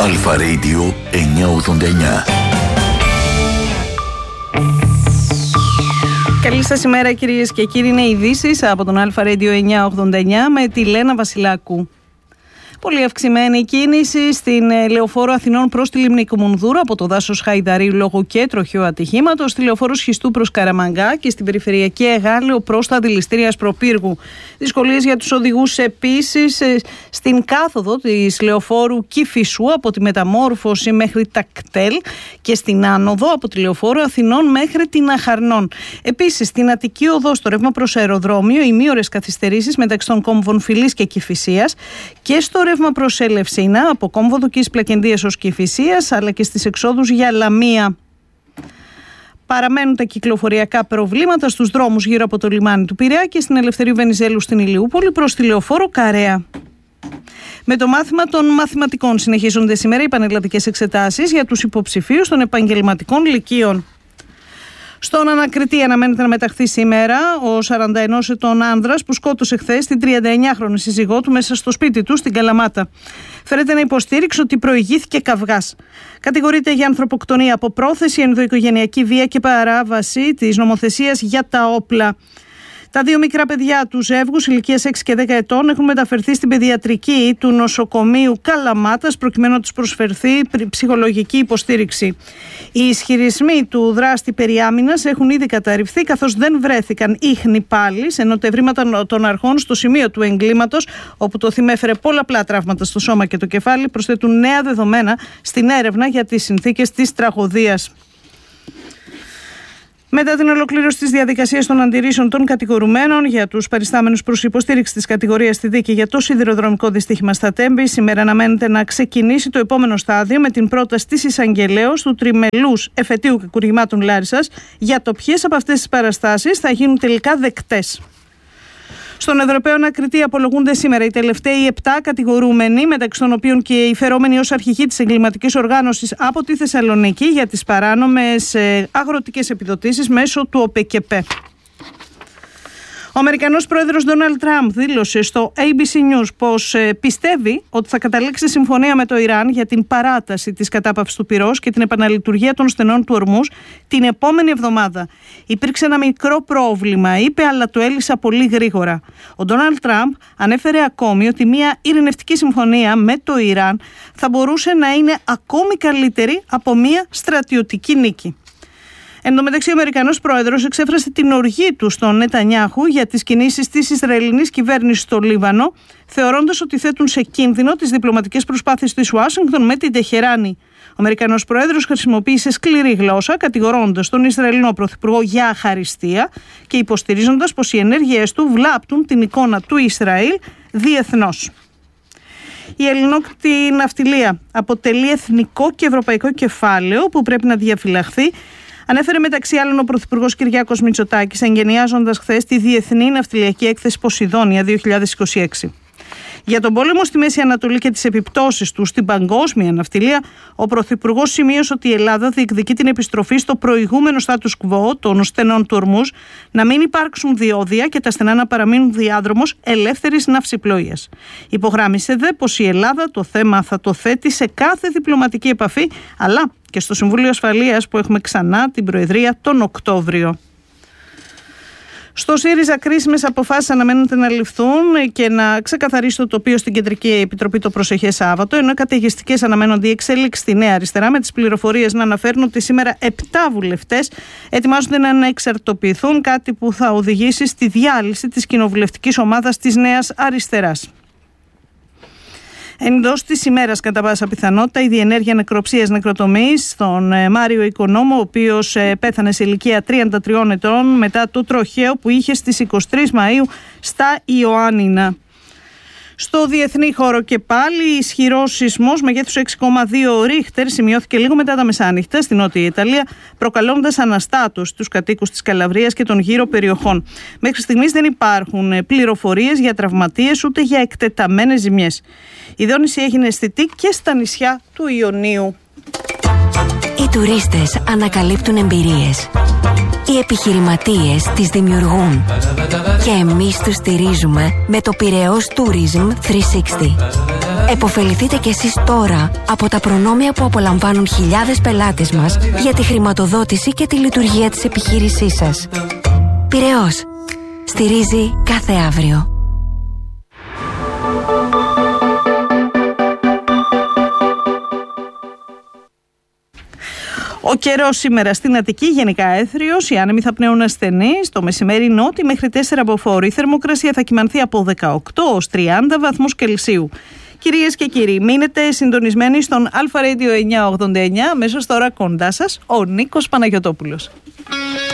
Αλφα Radio 989. Καλή σας ημέρα κυρίες και κύριοι, είναι ειδήσεις από τον Αλφα Radio 989 με τη Λένα Βασιλάκου. Πολύ αυξημένη κίνηση στην λεωφόρο Αθηνών προς τη Λίμνη Κομουνδούρου από το δάσος Χαϊδαρίου λόγω και τροχαίου ατυχήματος, στη λεωφόρο Σχιστού προς Καραμαγκά και στην περιφερειακή Εγάλεο προς τα αντιληστήρια Ασπροπύργου. Δυσκολίες για τους οδηγούς επίσης στην κάθοδο της λεωφόρου Κηφισού από τη Μεταμόρφωση μέχρι τα Κτέλ και στην άνοδο από τη λεωφόρο Αθηνών μέχρι την Αχαρνών. Επίσης στην Αττική Οδό στο ρεύμα προς αεροδρόμιο, ημίωρες καθυστερήσεις μεταξύ των κόμβων Φιλής και Κηφισίας και στο ρεύμα προς Ελευσίνα από κόμβο Δουκής Πλακεντίας ως Κηφισίας, αλλά και στις εξόδους για Λαμία. Παραμένουν τα κυκλοφοριακά προβλήματα στους δρόμους γύρω από το λιμάνι του Πειραιά και στην Ελευθερίου Βενιζέλου στην Ηλιούπολη προς τη λεωφόρο Καρέα. Με το μάθημα των μαθηματικών συνεχίζονται σήμερα οι πανελλαδικές εξετάσεις για τους υποψηφίους των επαγγελματικών λυκείων. Στον ανακριτή αναμένεται να μεταχθεί σήμερα ο 41 ετών άνδρας που σκότωσε χθες την 39χρονη σύζυγό του μέσα στο σπίτι του στην Καλαμάτα. Φέρεται να υποστήριξε ότι προηγήθηκε καυγάς. Κατηγορείται για ανθρωποκτονία από πρόθεση, ενδοοικογενειακή βία και παράβαση της νομοθεσίας για τα όπλα. Τα δύο μικρά παιδιά του ζεύγους ηλικίας 6 και 10 ετών έχουν μεταφερθεί στην παιδιατρική του νοσοκομείου Καλαμάτας προκειμένου να τους προσφερθεί ψυχολογική υποστήριξη. Οι ισχυρισμοί του δράστη περί άμυνας έχουν ήδη καταρριφθεί καθώς δεν βρέθηκαν ίχνη πάλης, ενώ τα ευρήματα των αρχών στο σημείο του εγκλήματος, όπου το θύμα έφερε πολλαπλά τραύματα στο σώμα και το κεφάλι, προσθέτουν νέα δεδομένα στην έρευνα για τις συνθήκες της τραγωδίας. Μετά την ολοκλήρωση της διαδικασίας των αντιρρήσεων των κατηγορουμένων για τους παριστάμενους προς υποστήριξη της κατηγορίας στη δίκη για το σιδηροδρομικό δυστύχημα στα Τέμπη, σήμερα αναμένεται να ξεκινήσει το επόμενο στάδιο με την πρόταση της εισαγγελέως του τριμελούς εφετείου κακουργημάτων Λάρισσας για το ποιες από αυτές τις παραστάσεις θα γίνουν τελικά δεκτές. Στον Ευρωπαίο ανακριτή απολογούνται σήμερα οι τελευταίοι 7 κατηγορούμενοι, μεταξύ των οποίων και οι φερόμενοι ως αρχηγοί της εγκληματικής οργάνωσης από τη Θεσσαλονίκη για τις παράνομες αγροτικές επιδοτήσεις μέσω του ΟΠΕΚΕΠΕ. Ο Αμερικανός πρόεδρος Ντόναλντ Τραμπ δήλωσε στο ABC News πως πιστεύει ότι θα καταλήξει συμφωνία με το Ιράν για την παράταση της κατάπαυσης του πυρός και την επαναλειτουργία των στενών του Ορμούζ την επόμενη εβδομάδα. Υπήρξε ένα μικρό πρόβλημα, είπε, αλλά το έλυσα πολύ γρήγορα. Ο Ντόναλντ Τραμπ ανέφερε ακόμη ότι μια ειρηνευτική συμφωνία με το Ιράν θα μπορούσε να είναι ακόμη καλύτερη από μια στρατιωτική νίκη. Εν τω μεταξύ, ο Αμερικανός πρόεδρος εξέφρασε την οργή του στον Νετανιάχου για τις κινήσεις της Ισραηλινής κυβέρνησης στο Λίβανο, θεωρώντας ότι θέτουν σε κίνδυνο τις διπλωματικές προσπάθειες της Ουάσιγκτον με την Τεχεράνη. Ο Αμερικανός πρόεδρος χρησιμοποίησε σκληρή γλώσσα, κατηγορώντας τον Ισραηλινό πρωθυπουργό για αχαριστία και υποστηρίζοντας πως οι ενέργειές του βλάπτουν την εικόνα του Ισραήλ διεθνώς. Η ελληνόκτητη ναυτιλία αποτελεί εθνικό και ευρωπαϊκό κεφάλαιο που πρέπει να διαφυλαχθεί, ανέφερε μεταξύ άλλων ο Πρωθυπουργός Κυριάκος Μητσοτάκης, εγγενιάζοντας χθες τη Διεθνή Ναυτιλιακή Έκθεση Ποσειδόνια 2026. Για τον πόλεμο στη Μέση Ανατολή και τις επιπτώσεις του στην παγκόσμια ναυτιλία, ο Πρωθυπουργός σημείωσε ότι η Ελλάδα διεκδικεί την επιστροφή στο προηγούμενο status quo των στενών του Ορμούζ, να μην υπάρξουν διόδια και τα στενά να παραμείνουν διάδρομος ελεύθερης ναυσιπλοείας. Υπογράμμισε δε πως η Ελλάδα το θέμα θα το θέτει σε κάθε διπλωματική επαφή, αλλά και στο Συμβούλιο Ασφαλείας που έχουμε ξανά την Προεδρία τον Οκτώβριο. Στο ΣΥΡΙΖΑ κρίσιμες αποφάσεις αναμένονται να ληφθούν και να ξεκαθαρίσει το τοπίο στην Κεντρική Επιτροπή το προσεχές Σάββατο, ενώ καταιγιστικές αναμένονται οι εξέλιξεις στη Νέα Αριστερά, με τις πληροφορίες να αναφέρουν ότι σήμερα 7 βουλευτές ετοιμάζονται να ανεξαρτοποιηθούν, κάτι που θα οδηγήσει στη διάλυση της κοινοβουλευτικής ομάδας της Νέας Αριστεράς. Εντός της ημέρας, κατά πάσα πιθανότητα, η διενέργεια νεκροψίας νεκροτομής στον Μάριο Οικονόμο, ο οποίος πέθανε σε ηλικία 33 ετών μετά το τροχαίο που είχε στις 23 Μαΐου στα Ιωάννινα. Στο διεθνή χώρο και πάλι, ισχυρός σεισμός μεγέθους 6,2 ρίχτερ σημειώθηκε λίγο μετά τα μεσάνυχτα στη Νότια Ιταλία, προκαλώντας αναστάτωση στους κατοίκους της Καλαβρίας και των γύρω περιοχών. Μέχρι στιγμής δεν υπάρχουν πληροφορίες για τραυματίες ούτε για εκτεταμένες ζημιές. Η δόνηση έγινε αισθητή και στα νησιά του Ιωνίου. Οι τουρίστες ανακαλύπτουν εμπειρίες. Οι επιχειρηματίες τις δημιουργούν. Και εμείς τους στηρίζουμε με το Πειραιώς Tourism 360. Εποφεληθείτε κι εσείς τώρα από τα προνόμια που απολαμβάνουν χιλιάδες πελάτες μας για τη χρηματοδότηση και τη λειτουργία της επιχείρησής σας. Πειραιώς. Στηρίζει κάθε αύριο. Ο καιρός σήμερα στην Αττική γενικά έθριος, οι άνεμοι θα πνέουν ασθενείς, το μεσημέρι νότι μέχρι 4 αποφόροι. Η θερμοκρασία θα κυμανθεί από 18 ως 30 βαθμούς Κελσίου. Κυρίες και κύριοι, μείνετε συντονισμένοι στον Αλφα Radio 989, αμέσως τώρα κοντά σας ο Νίκος Παναγιωτόπουλος.